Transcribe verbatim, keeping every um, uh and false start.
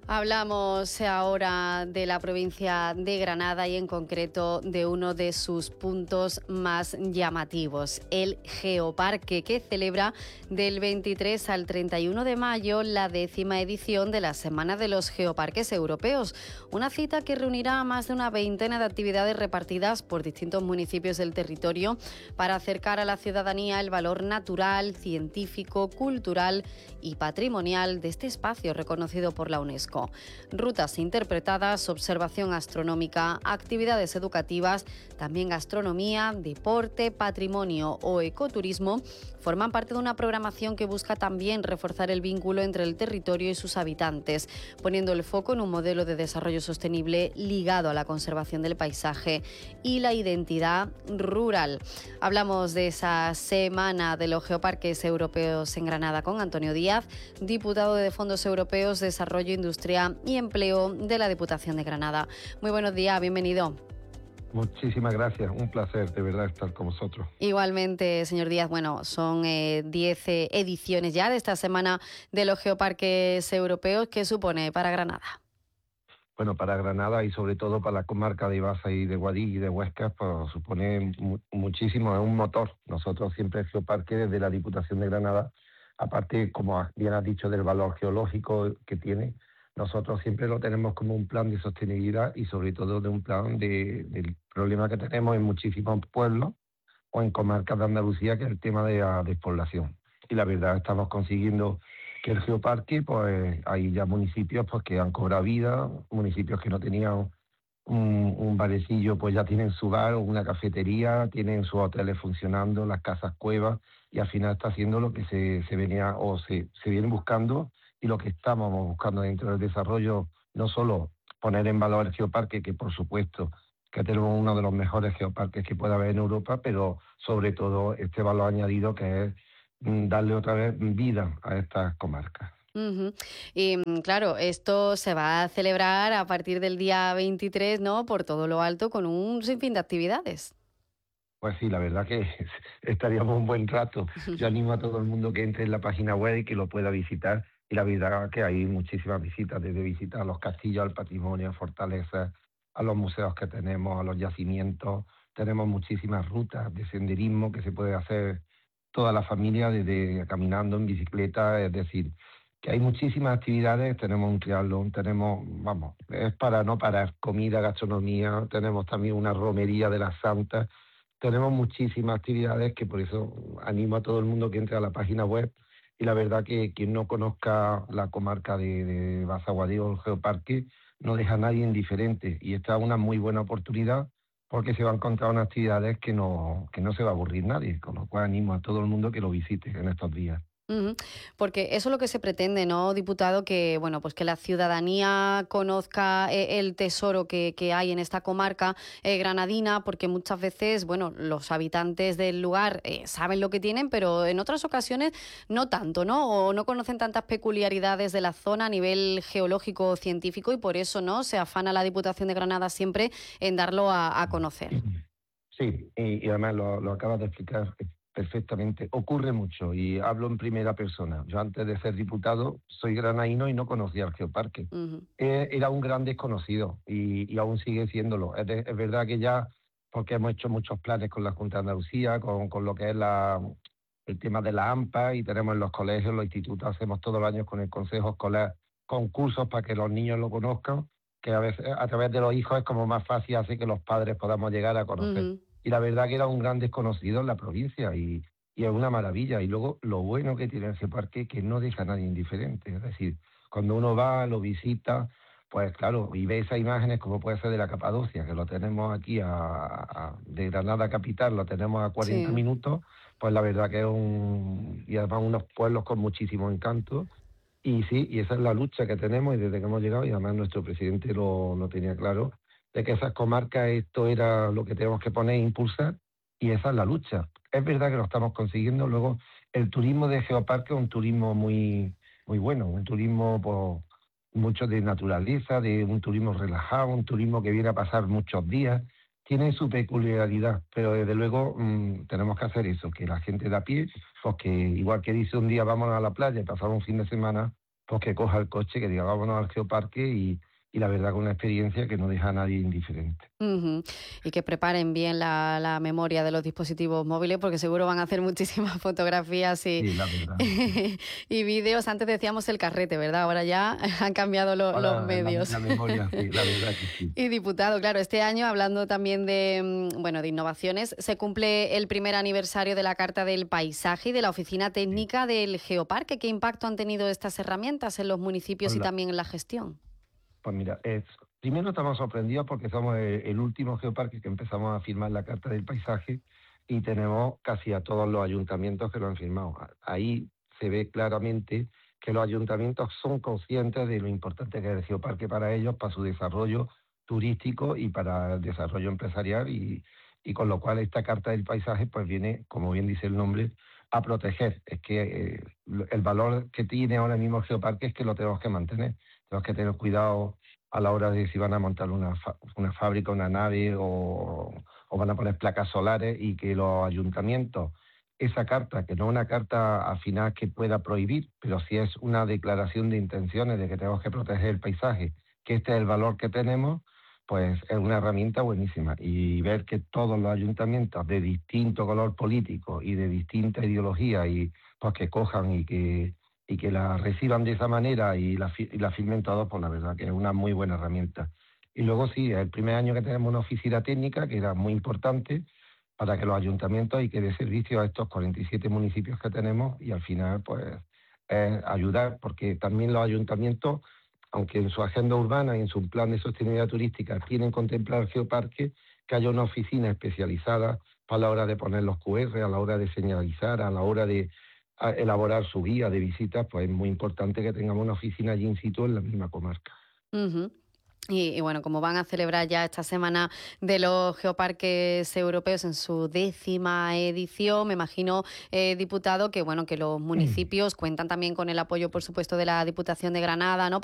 Hablamos ahora de la provincia de Granada y en concreto de uno de sus puntos más llamativos, el Geoparque, que celebra del veintitrés al treinta y uno de mayo la décima edición de la Semana de los Geoparques Europeos. Una cita que reunirá a más de una veintena de actividades repartidas por distintos municipios del territorio para acercar a la ciudadanía el valor natural, científico, cultural y patrimonial de este espacio reconocido por la UNESCO. Rutas interpretadas, observación astronómica, actividades educativas, también gastronomía, deporte, patrimonio o ecoturismo forman parte de una programación que busca también reforzar el vínculo entre el territorio y sus habitantes, poniendo el foco en un modelo de desarrollo sostenible ligado a la conservación del paisaje y la identidad rural. Hablamos de esa semana de los geoparques europeos en Granada con Antonio Díaz, diputado de Fondos Europeos, Desarrollo, Industria y Empleo de la Diputación de Granada. Muy buenos días, bienvenido. Muchísimas gracias, un placer de verdad estar con vosotros. Igualmente, señor Díaz, bueno, son diez eh, ediciones ya de esta semana de los geoparques europeos. ¿Qué supone para Granada? Bueno, para Granada y sobre todo para la comarca de Ibasa y de Guadix y de Huesca, pues supone mu muchísimo, es un motor. Nosotros siempre el geoparque desde la Diputación de Granada, aparte, como bien has dicho, del valor geológico que tiene, nosotros siempre lo tenemos como un plan de sostenibilidad y sobre todo de un plan de, del problema que tenemos en muchísimos pueblos o en comarcas de Andalucía, que es el tema de la despoblación. Y la verdad estamos consiguiendo que el geoparque, pues hay ya municipios pues que han cobrado vida, municipios que no tenían un, un barecillo, pues ya tienen su bar o una cafetería, tienen sus hoteles funcionando, las casas cuevas, y al final está haciendo lo que se, se venía o se, se viene buscando y lo que estamos buscando dentro del desarrollo, no solo poner en valor el geoparque, que por supuesto que tenemos uno de los mejores geoparques que pueda haber en Europa, pero sobre todo este valor añadido que es darle otra vez vida a estas comarcas. Uh-huh. Y claro, esto se va a celebrar a partir del día veintitrés, ¿no? Por todo lo alto, con un sinfín de actividades. Pues sí, la verdad que estaríamos un buen rato. Yo animo a todo el mundo que entre en la página web y que lo pueda visitar. Y la verdad que hay muchísimas visitas, desde visitas a los castillos, al patrimonio, a fortalezas, a los museos que tenemos, a los yacimientos. Tenemos muchísimas rutas de senderismo que se puede hacer toda la familia, desde caminando, en bicicleta, es decir, que hay muchísimas actividades. Tenemos un triatlón, tenemos, vamos, es para no parar, comida, gastronomía, tenemos también una romería de las Santas. Tenemos muchísimas actividades que por eso animo a todo el mundo que entre a la página web, y la verdad que quien no conozca la comarca de, de Baza Guadix o el Geoparque no deja a nadie indiferente, y esta es una muy buena oportunidad porque se va a encontrar unas actividades que no, que no se va a aburrir nadie, con lo cual animo a todo el mundo que lo visite en estos días. Uh-huh. Porque eso es lo que se pretende, ¿no, diputado? Que bueno, pues que la ciudadanía conozca eh, el tesoro que, que hay en esta comarca eh, granadina, porque muchas veces, bueno, los habitantes del lugar eh, saben lo que tienen, pero en otras ocasiones no tanto, ¿no? O no conocen tantas peculiaridades de la zona a nivel geológico o científico, y por eso, ¿no?, se afana la Diputación de Granada siempre en darlo a, a conocer. Sí, y, y además lo, lo acabas de explicar perfectamente. Ocurre mucho y hablo en primera persona. Yo antes de ser diputado soy granaíno y no conocía el geoparque. Uh-huh. eh, era un gran desconocido y, y aún sigue siéndolo. Es, de, es verdad que ya, porque hemos hecho muchos planes con la Junta de Andalucía, con, con lo que es la, el tema de la AMPA, y tenemos en los colegios, los institutos, hacemos todos los años con el Consejo Escolar concursos para que los niños lo conozcan, que a veces a través de los hijos es como más fácil hacer que los padres podamos llegar a conocer. Uh-huh. Y la verdad que era un gran desconocido en la provincia y, y es una maravilla. Y luego lo bueno que tiene ese parque es que no deja a nadie indiferente. Es decir, cuando uno va, lo visita, pues claro, y ve esas imágenes como puede ser de la Capadocia, que lo tenemos aquí a, a, de Granada capital, lo tenemos a cuarenta sí. minutos, pues la verdad que es un... y además unos pueblos con muchísimo encanto. Y sí, y esa es la lucha que tenemos, y desde que hemos llegado, y además nuestro presidente lo, lo tenía claro, de que esas comarcas esto era lo que tenemos que poner e impulsar, y esa es la lucha. Es verdad que lo estamos consiguiendo. Luego, el turismo de geoparque es un turismo muy, muy bueno, un turismo pues, mucho de naturaleza, de un turismo relajado, un turismo que viene a pasar muchos días. Tiene su peculiaridad, pero desde luego mmm, tenemos que hacer eso, que la gente de a pie, pues que igual que dice un día vamos a la playa y pasamos un fin de semana, pues que coja el coche, que diga vámonos al geoparque y, y la verdad que una experiencia que no deja a nadie indiferente. Uh-huh. Y que preparen bien la, la memoria de los dispositivos móviles, porque seguro van a hacer muchísimas fotografías y, Sí, la verdad. Sí. y vídeos. Antes decíamos el carrete, ¿verdad? Ahora ya han cambiado lo, Ahora, los medios. La, la memoria, sí, la verdad que sí. Y diputado, claro, este año, hablando también de, bueno, de innovaciones, se cumple el primer aniversario de la Carta del Paisaje y de la Oficina Técnica del Geoparque. ¿Qué impacto han tenido estas herramientas en los municipios Hola. y también en la gestión? Pues mira, es, primero estamos sorprendidos porque somos el, el último geoparque que empezamos a firmar la Carta del Paisaje y tenemos casi a todos los ayuntamientos que lo han firmado. Ahí se ve claramente que los ayuntamientos son conscientes de lo importante que es el geoparque para ellos, para su desarrollo turístico y para el desarrollo empresarial y, y con lo cual esta Carta del Paisaje pues viene, como bien dice el nombre, a proteger. Es que eh, el valor que tiene ahora mismo el geoparque es que lo tenemos que mantener. Tenemos que tener cuidado a la hora de si van a montar una, fa una fábrica, una nave o, o van a poner placas solares y que los ayuntamientos, esa carta, que no es una carta al final que pueda prohibir, pero sí es una declaración de intenciones de que tenemos que proteger el paisaje, que este es el valor que tenemos, pues es una herramienta buenísima. Y ver que todos los ayuntamientos de distinto color político y de distinta ideología y pues que cojan y que y que la reciban de esa manera y la, y la firmen todos, pues la verdad que es una muy buena herramienta. Y luego sí, es el primer año que tenemos una oficina técnica, que era muy importante para que los ayuntamientos y que dé servicio a estos cuarenta y siete municipios que tenemos y al final pues es ayudar, porque también los ayuntamientos, aunque en su agenda urbana y en su plan de sostenibilidad turística tienen contemplado el geoparque, que haya una oficina especializada para la hora de poner los cu erre, a la hora de señalizar, a la hora de a elaborar su guía de visitas, pues es muy importante que tengamos una oficina allí in situ en la misma comarca. Uh-huh. Y, y bueno, como van a celebrar ya esta semana de los geoparques europeos en su décima edición, me imagino, eh, diputado, que bueno, que los municipios cuentan también con el apoyo, por supuesto, de la Diputación de Granada, ¿no?